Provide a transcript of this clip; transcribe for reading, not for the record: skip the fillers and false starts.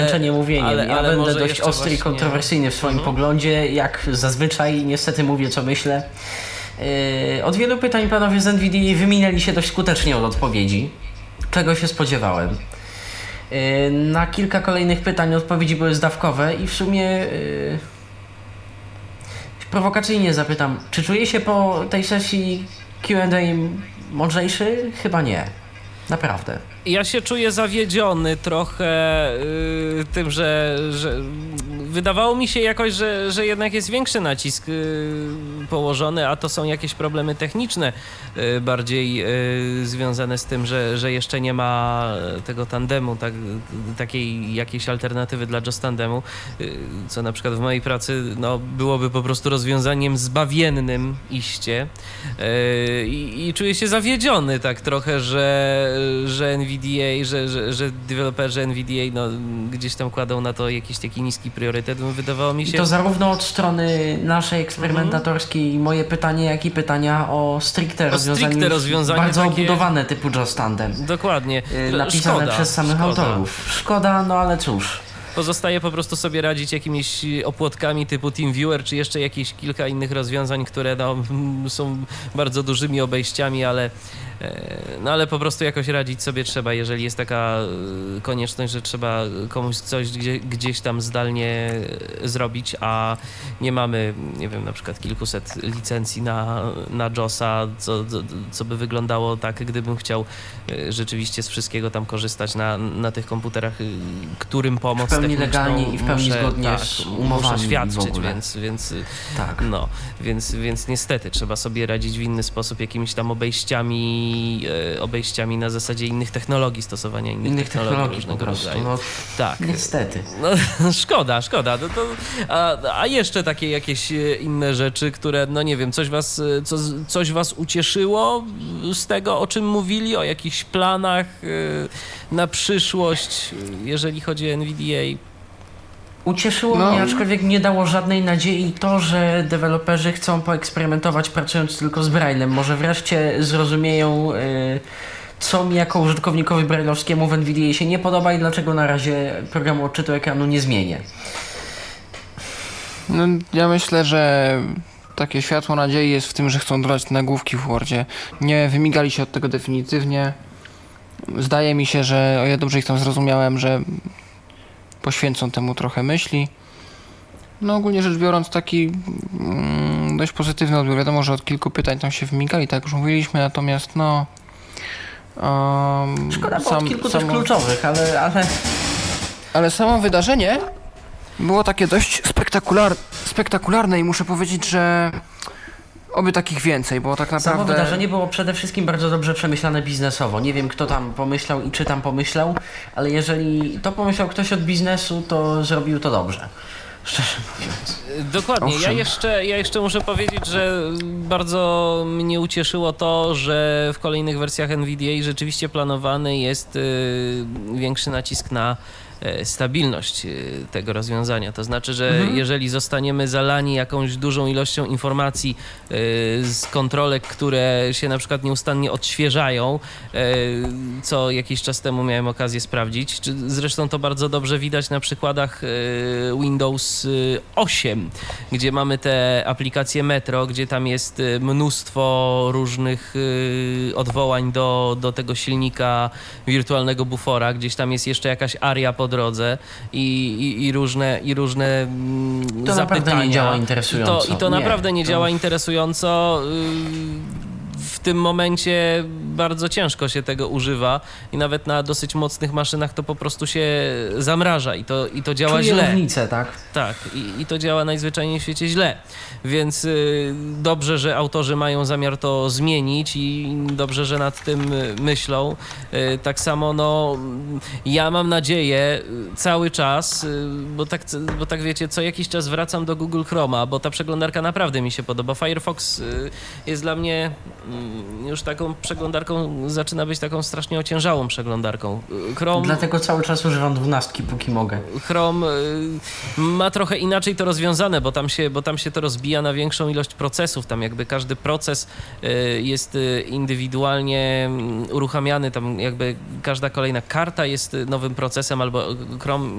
zmęczenie mówieniem. Ja będę dość ostry i właśnie... kontrowersyjny w swoim poglądzie, jak zazwyczaj niestety mówię, co myślę. Od wielu pytań panowie z NVIDIA wyminęli się dość skutecznie od odpowiedzi, czego się spodziewałem. Na kilka kolejnych pytań odpowiedzi były zdawkowe i w sumie prowokacyjnie zapytam, czy czuje się po tej sesji Q&A mądrzejszy? Chyba nie. Naprawdę. Ja się czuję zawiedziony trochę tym, że wydawało mi się jakoś, że jednak jest większy nacisk położony, a to są jakieś problemy techniczne bardziej związane z tym, że jeszcze nie ma tego tandemu, takiej jakiejś alternatywy dla Just Tandemu, co na przykład w mojej pracy byłoby po prostu rozwiązaniem zbawiennym iście i czuję się zawiedziony tak trochę, że NVIDIA, że deweloperzy NVIDIA gdzieś tam kładą na to jakiś taki niski priorytet. Wydawało mi się... I to zarówno od strony naszej eksperymentatorskiej moje pytanie, jak i pytania o stricte rozwiązania bardzo takie... obudowane typu Just Tandem. Dokładnie. Napisane przez samych autorów. Szkoda, ale cóż. Pozostaje po prostu sobie radzić jakimiś opłotkami typu TeamViewer, czy jeszcze jakieś kilka innych rozwiązań, które są bardzo dużymi obejściami, ale po prostu jakoś radzić sobie trzeba, jeżeli jest taka konieczność, że trzeba komuś coś gdzieś tam zdalnie zrobić, a nie mamy, nie wiem, na przykład kilkuset licencji na JOS-a, co by wyglądało tak, gdybym chciał rzeczywiście z wszystkiego tam korzystać na tych komputerach, którym pomoc techniczną legalnie i w pełni zgodnie z umowami muszę świadczyć, więc więc niestety trzeba sobie radzić w inny sposób, jakimiś tam obejściami na zasadzie innych technologii, stosowania innych technologii różnego rodzaju. Tak. Niestety. Szkoda. A jeszcze takie jakieś inne rzeczy, które, nie wiem, coś was ucieszyło z tego, o czym mówili, o jakichś planach na przyszłość, jeżeli chodzi o NVIDIA? Ucieszyło mnie, aczkolwiek nie dało żadnej nadziei to, że deweloperzy chcą poeksperymentować pracując tylko z Braille'em. Może wreszcie zrozumieją, co mi jako użytkownikowi braille'owskiemu w NVIDIA się nie podoba i dlaczego na razie programu odczytu ekranu nie zmienię. Ja myślę, że takie światło nadziei jest w tym, że chcą dodać nagłówki w Wordzie. Nie wymigali się od tego definitywnie. Zdaje mi się, że o ile dobrze ich tam zrozumiałem, że poświęcą temu trochę myśli. Ogólnie rzecz biorąc taki dość pozytywny odbiór. Wiadomo, że od kilku pytań tam się wymigali, tak już mówiliśmy, natomiast szkoda, bo od kilku też kluczowych, ale samo wydarzenie było takie dość spektakularne i muszę powiedzieć, że oby takich więcej, bo tak naprawdę... Samo wydarzenie było przede wszystkim bardzo dobrze przemyślane biznesowo. Nie wiem, kto tam pomyślał i czy tam pomyślał, ale jeżeli to pomyślał ktoś od biznesu, to zrobił to dobrze. Szczerze mówiąc. Dokładnie. Ja jeszcze muszę powiedzieć, że bardzo mnie ucieszyło to, że w kolejnych wersjach NVIDIA rzeczywiście planowany jest większy nacisk na stabilność tego rozwiązania. To znaczy, że jeżeli zostaniemy zalani jakąś dużą ilością informacji z kontrolek, które się na przykład nieustannie odświeżają, co jakiś czas temu miałem okazję sprawdzić, zresztą to bardzo dobrze widać na przykładach Windows 8, gdzie mamy te aplikacje Metro, gdzie tam jest mnóstwo różnych odwołań do tego silnika wirtualnego bufora, gdzieś tam jest jeszcze jakaś aria po drodze i różne to zapytania. Naprawdę nie działa interesująco. To naprawdę nie działa interesująco. W tym momencie bardzo ciężko się tego używa i nawet na dosyć mocnych maszynach to po prostu się zamraża i to działa źle. Różnicę, tak? Tak, i to działa najzwyczajniej w świecie źle. Więc dobrze, że autorzy mają zamiar to zmienić i dobrze, że nad tym myślą. Tak samo ja mam nadzieję cały czas, bo tak wiecie, co jakiś czas wracam do Google Chroma, bo ta przeglądarka naprawdę mi się podoba. Firefox jest dla mnie już taką przeglądarką, zaczyna być taką strasznie ociężałą przeglądarką. Chrome, dlatego cały czas używam 12, póki mogę. Chrome ma trochę inaczej to rozwiązane, bo tam się to rozbija na większą ilość procesów. Tam jakby każdy proces jest indywidualnie uruchamiany, tam jakby każda kolejna karta jest nowym procesem, albo Chrome